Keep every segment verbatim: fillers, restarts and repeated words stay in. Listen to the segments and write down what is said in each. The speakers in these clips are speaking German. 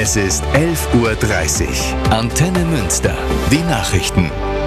Es ist elf Uhr dreißig. Antenne Münster. Die Nachrichten.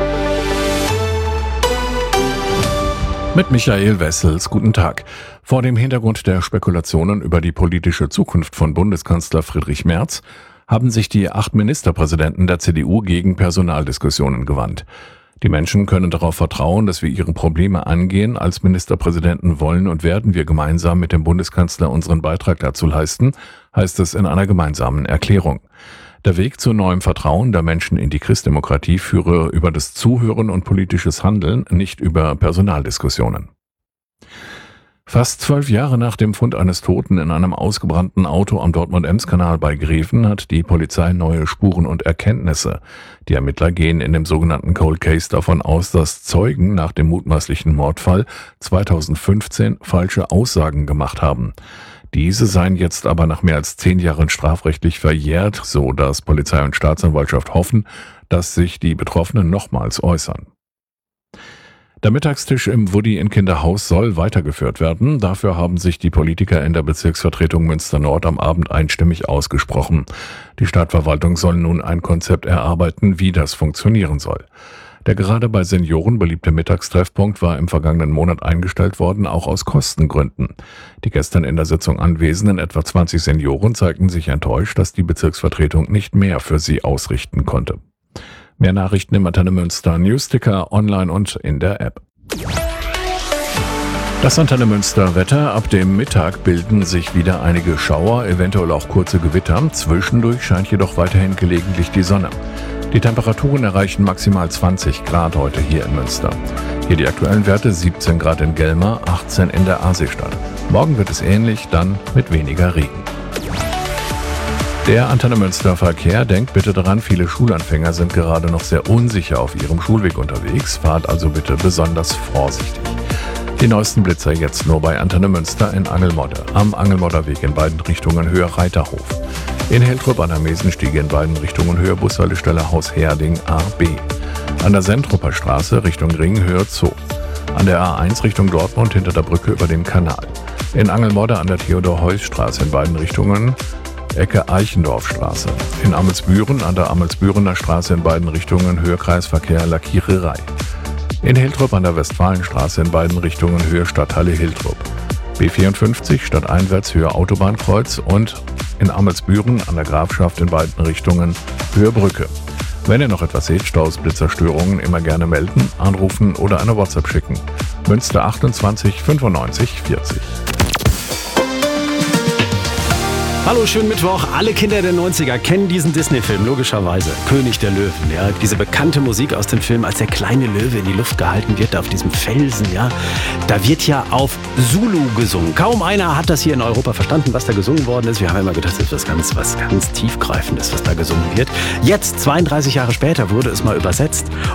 Mit Michael Wessels, guten Tag. Vor dem Hintergrund der Spekulationen über die politische Zukunft von Bundeskanzler Friedrich Merz haben sich die acht Ministerpräsidenten der C D U gegen Personaldiskussionen gewandt. Die Menschen können darauf vertrauen, dass wir ihre Probleme angehen. Als Ministerpräsidenten wollen und werden wir gemeinsam mit dem Bundeskanzler unseren Beitrag dazu leisten, heißt es in einer gemeinsamen Erklärung. Der Weg zu neuem Vertrauen der Menschen in die Christdemokratie führe über das Zuhören und politisches Handeln, nicht über Personaldiskussionen. Fast zwölf Jahre nach dem Fund eines Toten in einem ausgebrannten Auto am Dortmund-Ems-Kanal bei Greven hat die Polizei neue Spuren und Erkenntnisse. Die Ermittler gehen in dem sogenannten Cold Case davon aus, dass Zeugen nach dem mutmaßlichen Mordfall zweitausendfünfzehn falsche Aussagen gemacht haben. Diese seien jetzt aber nach mehr als zehn Jahren strafrechtlich verjährt, so dass Polizei und Staatsanwaltschaft hoffen, dass sich die Betroffenen nochmals äußern. Der Mittagstisch im Woody in Kinderhaus soll weitergeführt werden. Dafür haben sich die Politiker in der Bezirksvertretung Münster-Nord am Abend einstimmig ausgesprochen. Die Stadtverwaltung soll nun ein Konzept erarbeiten, wie das funktionieren soll. Der gerade bei Senioren beliebte Mittagstreffpunkt war im vergangenen Monat eingestellt worden, auch aus Kostengründen. Die gestern in der Sitzung anwesenden etwa zwanzig Senioren zeigten sich enttäuscht, dass die Bezirksvertretung nicht mehr für sie ausrichten konnte. Mehr Nachrichten im Antenne Münster Newsticker, online und in der App. Das Antenne Münster Wetter. Ab dem Mittag bilden sich wieder einige Schauer, eventuell auch kurze Gewitter. Zwischendurch scheint jedoch weiterhin gelegentlich die Sonne. Die Temperaturen erreichen maximal zwanzig Grad heute hier in Münster. Hier die aktuellen Werte: siebzehn Grad in Gelmer, achtzehn in der Aasseestadt. Morgen wird es ähnlich, dann mit weniger Regen. Der Antenne Münster Verkehr denkt bitte daran, viele Schulanfänger sind gerade noch sehr unsicher auf ihrem Schulweg unterwegs. Fahrt also bitte besonders vorsichtig. Die neuesten Blitzer jetzt nur bei Antenne Münster in Angelmodde. Am Angelmodder Weg in beiden Richtungen Höhe Reiterhof. In Hiltrup an der Mesenstiege in beiden Richtungen Höhe Bushaltestelle Haus Herding A B. An der Sentruper Straße Richtung Ring Höhe Zoo. An der A eins Richtung Dortmund hinter der Brücke über den Kanal. In Angelmodde an der Theodor-Heuss-Straße in beiden Richtungen Ecke Eichendorfstraße. In Amelsbüren an der Amelsbürener Straße in beiden Richtungen Höhe Kreisverkehr Lackiererei. In Hiltrup an der Westfalenstraße in beiden Richtungen Höhe Stadthalle Hiltrup. B vierundfünfzig stadteinwärts Höhe Autobahnkreuz und in Amelsbüren an der Grafschaft in beiden Richtungen Höhe Brücke. Wenn ihr noch etwas seht, Staus, Blitzerstörungen, immer gerne melden, anrufen oder eine WhatsApp schicken. Münster achtundzwanzig fünfundneunzig vierzig. Hallo, schönen Mittwoch. Alle Kinder der neunziger kennen diesen Disney-Film, logischerweise. König der Löwen, ja. Diese bekannte Musik aus dem Film, als der kleine Löwe in die Luft gehalten wird, auf diesem Felsen, ja. Da wird ja auf Zulu gesungen. Kaum einer hat das hier in Europa verstanden, was da gesungen worden ist. Wir haben immer gedacht, das ist was ganz, was ganz Tiefgreifendes, was da gesungen wird. Jetzt, zweiunddreißig Jahre später, wurde es mal übersetzt.